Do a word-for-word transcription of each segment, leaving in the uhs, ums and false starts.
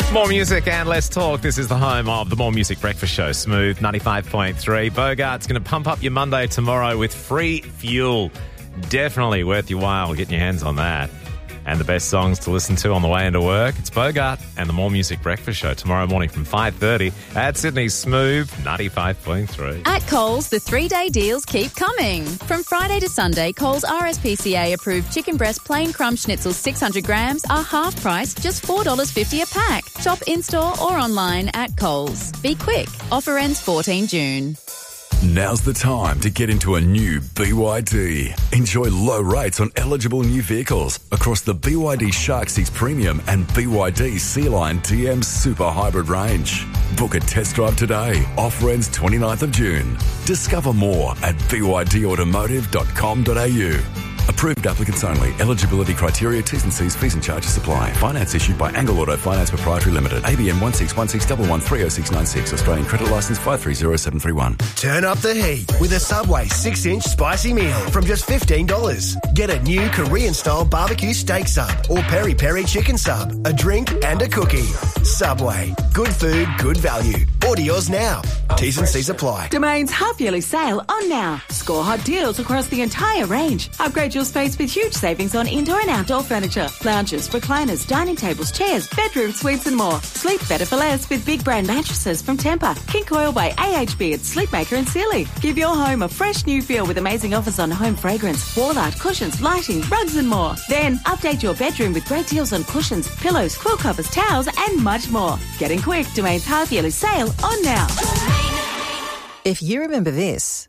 More music and less talk. This is the home of the More Music Breakfast Show. Smooth ninety-five point three. Bogart's going to pump up your Monday tomorrow with free fuel. Definitely worth your while getting your hands on that. And the best songs to listen to on the way into work. It's Bogart and the More Music Breakfast Show tomorrow morning from five thirty at Sydney's Smooth ninety-five point three. At Coles, the three-day deals keep coming. From Friday to Sunday, Coles R S P C A-approved chicken breast plain crumb schnitzels six hundred grams are half price, just four dollars fifty a pack. Shop in-store or online at Coles. Be quick. Offer ends fourteenth June. Now's the time to get into a new B Y D. Enjoy low rates on eligible new vehicles across the B Y D Shark six Premium and B Y D Sea-Line D M Super Hybrid range. Book a test drive today. Offer ends twenty-ninth of June. Discover more at b y d automotive dot com dot a u. Approved applicants only. Eligibility criteria, T's and C's, fees and charges apply. Finance issued by Angle Auto Finance Proprietary Limited. A B N one six one six one one three oh six nine six. Australian credit licence five three zero seven three one. Turn up the heat with a Subway six inch spicy meal from just fifteen dollars. Get a new Korean-style barbecue steak sub or peri-peri chicken sub, a drink and a cookie. Subway. Good food, good value. Order yours now. T's and C's apply. Domain's half-yearly sale on now. Score hot deals across the entire range. Upgrade your space with huge savings on indoor and outdoor furniture, lounges, recliners, dining tables, chairs, bedroom suites and more. Sleep better for less with big brand mattresses from Tempur, King Coil by A H B at Sleepmaker and Sealy. Give your home a fresh new feel with amazing offers on home fragrance, wall art, cushions, lighting, rugs and more. Then update your bedroom with great deals on cushions, pillows, quilt covers, towels and much more. Get in quick. Domain's half-yearly sale on now. If you remember this,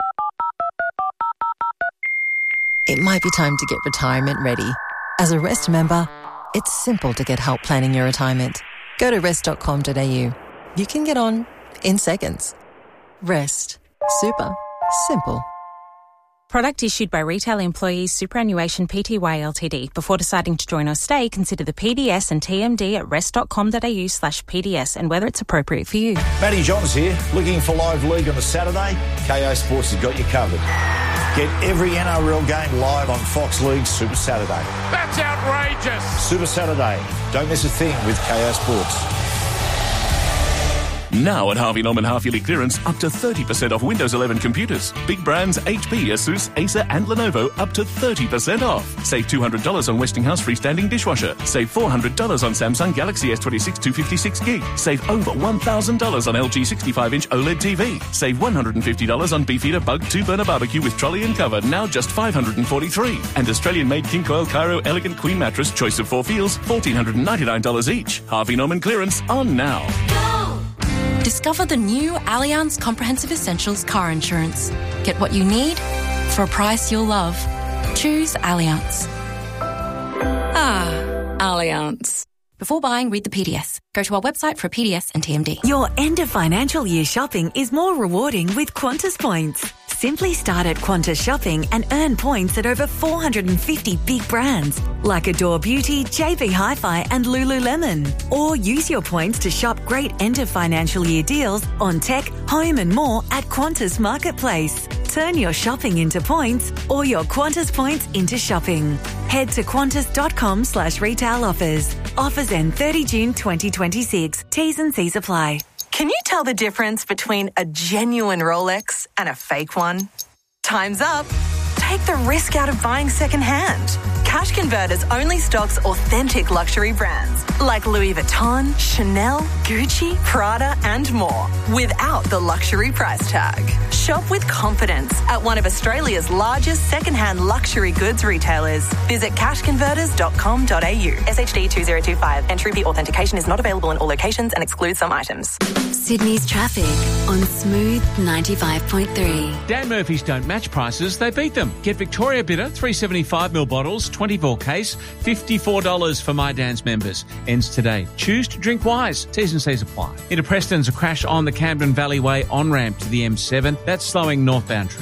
it might be time to get retirement ready. As a Rest member, it's simple to get help planning your retirement. Go to rest dot com dot a u. You can get on in seconds. Rest. Super. Simple. Product issued by Retail Employees Superannuation Pty Ltd. Before deciding to join or stay, consider the P D S and T M D at rest dot com dot a u slash P D S and whether it's appropriate for you. Matty Johns here. Looking for live league on a Saturday? K O Sports has got you covered. Get every N R L game live on Fox League Super Saturday. That's outrageous. Super Saturday. Don't miss a thing with K O Sports. Now at Harvey Norman half-yearly clearance, up to thirty percent off Windows eleven computers. Big brands H P, Asus, Acer and Lenovo up to thirty percent off. Save two hundred dollars on Westinghouse freestanding dishwasher. Save four hundred dollars on Samsung Galaxy S twenty-six two fifty-six gig. Save over one thousand dollars on L G sixty-five inch OLED T V. Save one hundred fifty dollars on Beefeater Bug two burner barbecue with trolley and cover, now just five hundred forty-three dollars. And Australian-made King Coil Cairo Elegant Queen Mattress, choice of four feels, one thousand four hundred ninety-nine dollars each. Harvey Norman clearance on now. Discover the new Allianz Comprehensive Essentials car insurance. Get what you need for a price you'll love. Choose Allianz. Ah, Allianz. Before buying, read the P D S. Go to our website for a P D S and T M D. Your end of financial year shopping is more rewarding with Qantas points. Simply start at Qantas Shopping and earn points at over four hundred fifty big brands like Adore Beauty, J B Hi-Fi and Lululemon. Or use your points to shop great end of financial year deals on tech, home and more at Qantas Marketplace. Turn your shopping into points or your Qantas points into shopping. Head to qantas.com slash retail offers. Offers end thirtieth June twenty twenty-six. T's and C's apply. Can you tell the difference between a genuine Rolex and a fake one? Time's up. Take the risk out of buying secondhand. Cash Converters only stocks authentic luxury brands like Louis Vuitton, Chanel, Gucci, Prada and more without the luxury price tag. Shop with confidence at one of Australia's largest secondhand luxury goods retailers. Visit cash converters dot com dot a u. S H D two zero two five. Entry fee authentication is not available in all locations and excludes some items. Sydney's traffic on Smooth ninety-five point three. Dan Murphy's don't match prices, they beat them. Get Victoria Bitter, three seventy-five mil bottles, twenty-four case, fifty-four dollars for My Dan's members. Ends today. Choose to drink wise. T's and C's apply. Into Preston's a crash on the Camden Valley Way on-ramp to the M seven. That's slowing northbound traffic.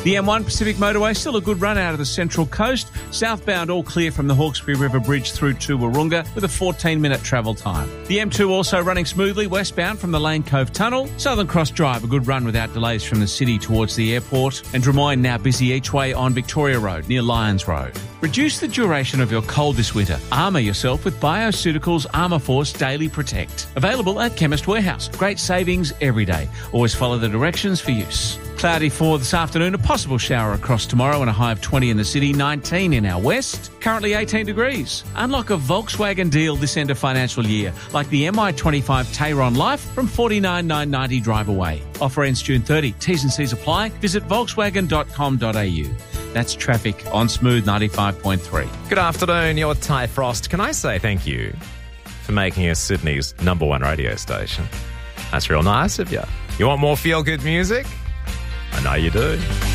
The M one Pacific Motorway, still a good run out of the Central Coast. Southbound all clear from the Hawkesbury River Bridge through to Wahroonga with a fourteen minute travel time. The M two also running smoothly westbound from the Lane Cove Tunnel. Southern Cross Drive, a good run without delays from the city towards the airport. And Drummoyne now busy each way on Victoria Road near Lyons Road. Reduce the duration of your cold this winter. Armour yourself with Bioceuticals Armour Force Daily Protect. Available at Chemist Warehouse. Great savings every day. Always follow the directions for use. Cloudy for this afternoon. A possible shower across tomorrow and a high of twenty in the city, nineteen in our west. Currently eighteen degrees. Unlock a Volkswagen deal this end of financial year, like the M I twenty-five Tayron Life from forty-nine thousand nine hundred ninety drive away. Offer ends June thirtieth. T's and C's apply. Visit volkswagen dot com dot a u. That's traffic on Smooth ninety-five point three. Good afternoon, you're Ty Frost. Can I say thank you for making us Sydney's number one radio station? That's real nice of you. You want more feel-good music? I know you do.